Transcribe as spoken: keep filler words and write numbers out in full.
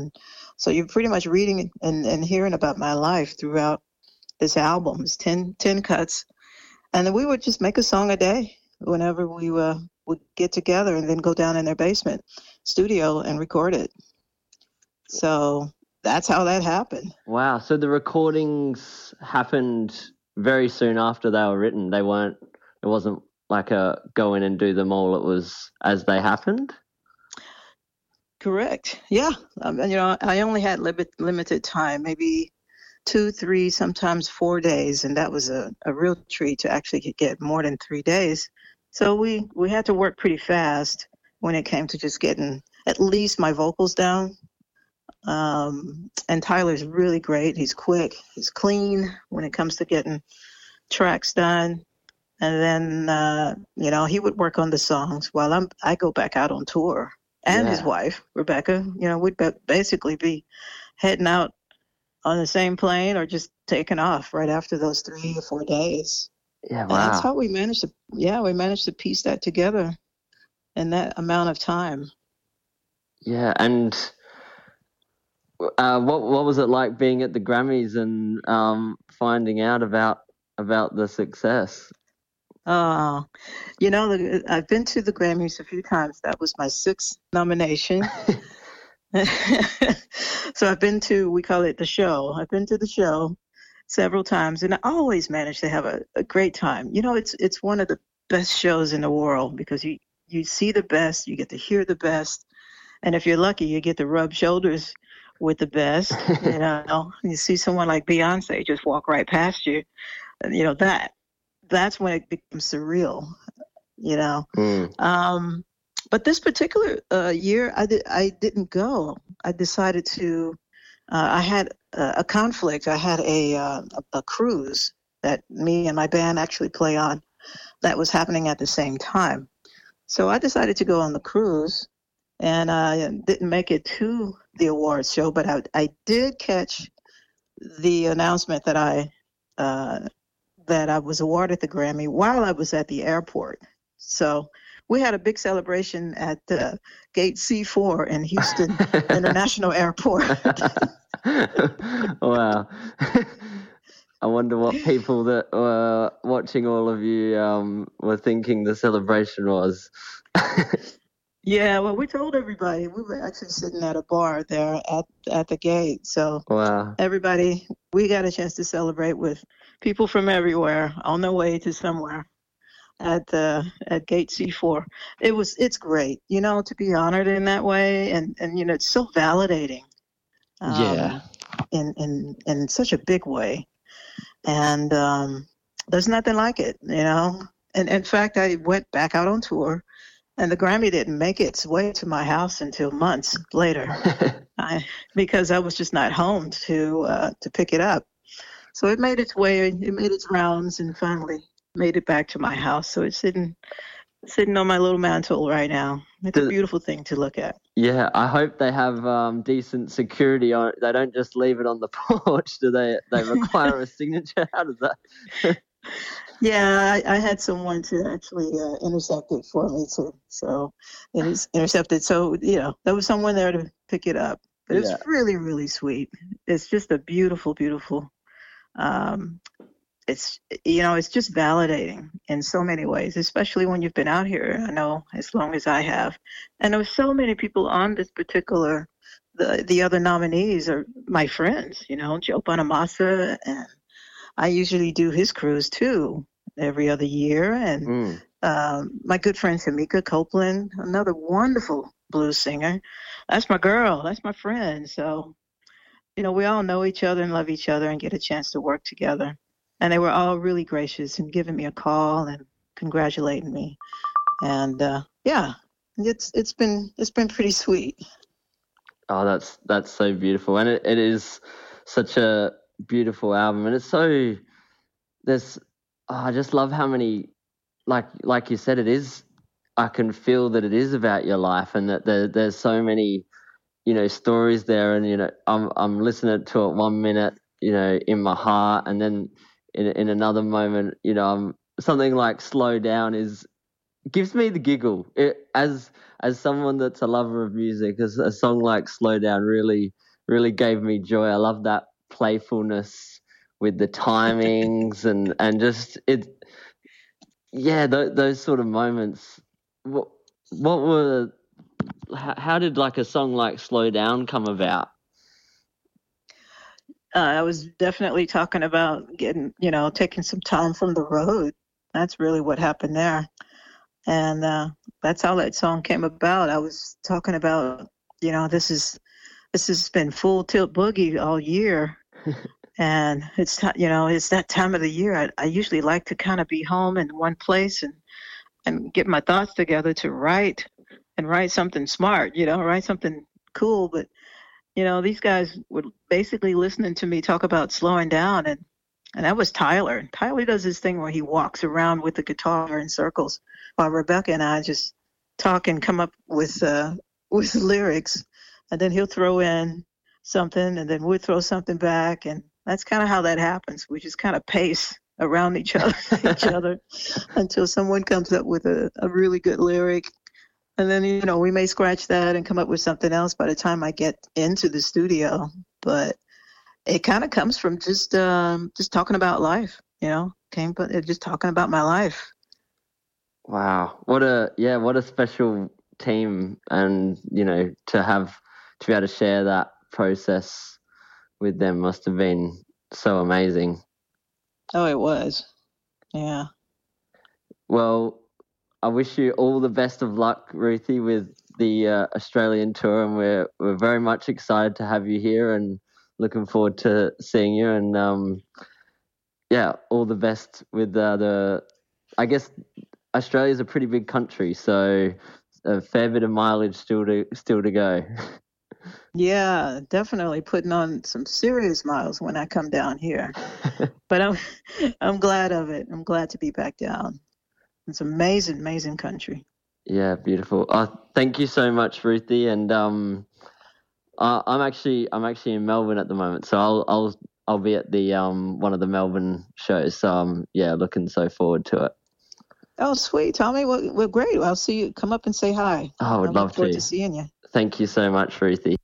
So you're pretty much reading and, and hearing about my life throughout this album. It's ten, ten cuts. And then we would just make a song a day whenever we uh, would get together and then go down in their basement studio and record it. So that's how that happened. Wow. So the recordings happened very soon after they were written. They weren't, it wasn't like a go in and do them all. It was as they happened. Correct. Yeah. Um, you know, I only had limit, limited time, maybe two, three, sometimes four days. And that was a, a real treat to actually get more than three days. So we, we had to work pretty fast when it came to just getting at least my vocals down. Um, and Tyler's really great. He's quick. He's clean when it comes to getting tracks done. And then, uh, you know, he would work on the songs while I'm, I go back out on tour. And Yeah. his wife, Rebecca, you know, we'd be- basically be heading out on the same plane or just taking off right after those three or four days. Yeah, And wow. that's how we managed to, yeah, we managed to piece that together in that amount of time. Yeah, and uh, what what was it like being at the Grammys and um, finding out about about the success? Oh, you know, the, I've been to the Grammys a few times. That was my sixth nomination. So I've been to, we call it the show. I've been to the show several times, and I always manage to have a, a great time. You know, it's it's one of the best shows in the world because you, you see the best, you get to hear the best, and if you're lucky, you get to rub shoulders with the best. You know, you see someone like Beyonce just walk right past you, and, you know, that that's when it becomes surreal. You know. Mm. Um, But this particular uh, year, I, did, I didn't go. I decided to, uh, I had a, a conflict. I had a, uh, a, a cruise that me and my band actually play on that was happening at the same time. So I decided to go on the cruise, and I didn't make it to the awards show, but I, I did catch the announcement that I, uh, that I was awarded the Grammy while I was at the airport. So we had a big celebration at uh, Gate C four in Houston International Airport. Wow. I wonder what people that were watching all of you um, were thinking the celebration was. Yeah, well, we told everybody. We were actually sitting at a bar there at, at the gate. So Wow. everybody, we got a chance to celebrate with people from everywhere on their way to somewhere. At the at Gate C four, it was it's great, you know, to be honored in that way, and and you know, it's so validating, um, Yeah. in in in such a big way, and um, there's nothing like it, you know. And in fact, I went back out on tour, and the Grammy didn't make its way to my house until months later, I, because I was just not home to uh, to pick it up. So it made its way, it made its rounds, and finally made it back to my house. So it's sitting sitting on my little mantle right now. It's Does, a beautiful thing to look at. Yeah, I hope they have um, decent security on it. They don't just leave it on the porch. Do they? They require a signature? How does that? Yeah, I, I had someone to actually uh, intercept it for me too. So it is intercepted. So, you know, there was someone there to pick it up. But it was Yeah. really, really sweet. It's just a beautiful, beautiful um it's, you know, it's just validating in so many ways, especially when you've been out here, I know, as long as I have. And there were so many people on this particular, the the other nominees are my friends, you know, Joe Bonamassa, and I usually do his cruise too every other year. And Mm. um, my good friend Tamika Copeland, another wonderful blues singer. That's my girl. That's my friend. So, you know, we all know each other and love each other and get a chance to work together. And they were all really gracious and giving me a call and congratulating me. And uh, yeah, it's it's been it's been pretty sweet. Oh, that's that's so beautiful, and it, it is such a beautiful album, and it's so there's. Oh, I just love how many, like like you said, it is. I can feel that it is about your life, and that there, there's so many, you know, stories there, and you know, I'm I'm listening to it one minute, you know, in my heart, and then in in another moment, you know, I'm something like Slow Down is gives me the giggle. It, as as someone that's a lover of music, as a song like "Slow Down" really really gave me joy. I love that playfulness with the timings and and just it. Yeah, th- those sort of moments. What what were? How, how did like a song like "Slow Down" come about? Uh, I was definitely talking about getting, you know, taking some time from the road. That's really what happened there. And uh, that's how that song came about. I was talking about, you know, this is this has been full tilt boogie all year, and it's ti- you know it's that time of the year. I, I usually like to kind of be home in one place and and get my thoughts together to write and write something smart, you know, write something cool. But you know, these guys were basically listening to me talk about slowing down, and and that was Tyler. Tyler does this thing where he walks around with the guitar in circles, while Rebecca and I just talk and come up with uh, with lyrics, and then he'll throw in something, and then we'll throw something back, and that's kind of how that happens. We just kind of pace around each other, each other, until someone comes up with a, a really good lyric, and then you know we may scratch that and come up with something else by the time I get into the studio, but it kind of comes from just um, just talking about life, you know. Came from just talking about my life. Wow, what a yeah, what a special team, and you know to have to be able to share that process with them must have been so amazing. Oh, it was, yeah. Well, I wish you all the best of luck, Ruthie, with the uh, Australian tour, and we're we're very much excited to have you here, and looking forward to seeing you. And um, yeah, all the best with uh, the. I guess Australia's a pretty big country, so a fair bit of mileage still to still to go. Yeah, definitely putting on some serious miles when I come down here. But I'm I'm glad of it. I'm glad to be back down. It's an amazing, amazing country. Yeah, beautiful. Oh, thank you so much, Ruthie. And um, uh, I'm actually I'm actually in Melbourne at the moment, so I'll I'll I'll be at the um one of the Melbourne shows. So um, yeah, looking so forward to it. Oh, sweet, Tommy. Well, well, great. I'll see you. Come up and say hi. Oh, I would I love look forward to. to seeing you. Thank you so much, Ruthie.